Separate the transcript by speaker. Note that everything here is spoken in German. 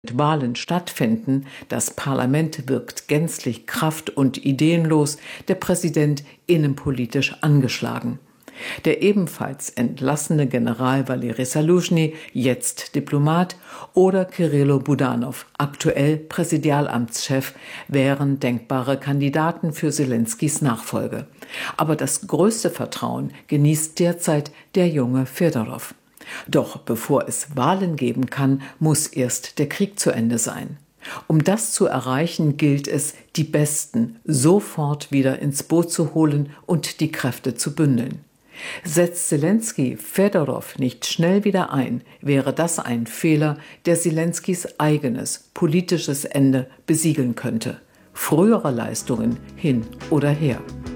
Speaker 1: Wahlen stattfinden, das Parlament wirkt gänzlich kraft- und ideenlos, der Präsident innenpolitisch angeschlagen. Der ebenfalls entlassene General Valeri Saluzhny, jetzt Diplomat, oder Kirillo Budanov, aktuell Präsidialamtschef, wären denkbare Kandidaten für Selenskys Nachfolge. Aber das größte Vertrauen genießt derzeit der junge Fedorow. Doch bevor es Wahlen geben kann, muss erst der Krieg zu Ende sein. Um das zu erreichen, gilt es, die Besten sofort wieder ins Boot zu holen und die Kräfte zu bündeln. Setzt Selenskyj Fedorow nicht schnell wieder ein, wäre das ein Fehler, der Selenskys eigenes politisches Ende besiegeln könnte. Frühere Leistungen hin oder her.